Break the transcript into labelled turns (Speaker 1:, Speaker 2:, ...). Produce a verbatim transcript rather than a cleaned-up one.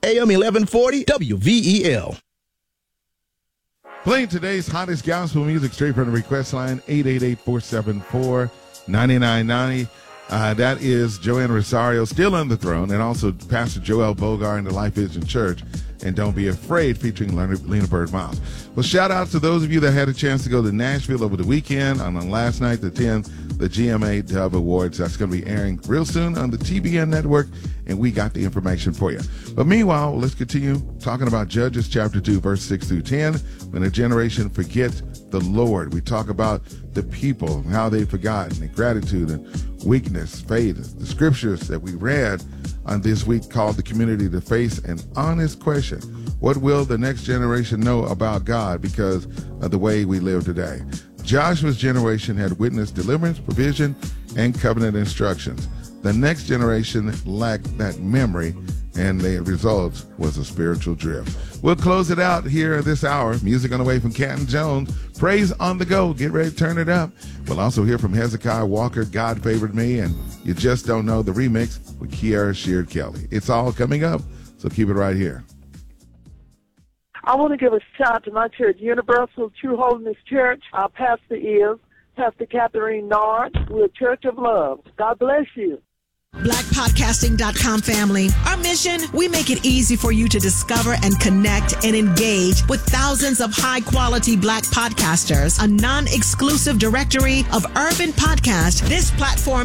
Speaker 1: A M eleven forty W V E L.
Speaker 2: Playing today's hottest gospel music straight from the request line, eight eight eight, four seven four, nine nine nine zero. Uh, that is Joanne Rosario, still on the throne, and also Pastor Joel Bogar in the Life Vision Church, and Don't Be Afraid, featuring Lena Bird Miles. Well, shout out to those of you that had a chance to go to Nashville over the weekend, and on last night to attend the G M A Dove Awards. That's going to be airing real soon on the T B N network, and we got the information for you. But meanwhile, let's continue talking about Judges chapter two, verse six through ten. When a generation forgets the Lord, we talk about the people, how they've forgotten, and gratitude and weakness, faith. The scriptures that we read on this week called the community to face an honest question. What will the next generation know about God because of the way we live today? Joshua's generation had witnessed deliverance, provision, and covenant instructions. The next generation lacked that memory, and the result was a spiritual drift. We'll close it out here this hour. Music on the way from Canton Jones. Praise on the go. Get ready to turn it up. We'll also hear from Hezekiah Walker, God Favored Me, and You Just Don't Know, the remix with Kiara Sheard Kelly. It's all coming up, so keep it right here.
Speaker 3: I want to give a shout out to my church, Universal True Holiness Church. Our pastor is Pastor Catherine Nard. We're a church of love. God bless you.
Speaker 4: black podcasting dot com family. Our mission, we make it easy for you to discover and connect and engage with thousands of high-quality Black podcasters, a non-exclusive directory of urban podcasts. This platform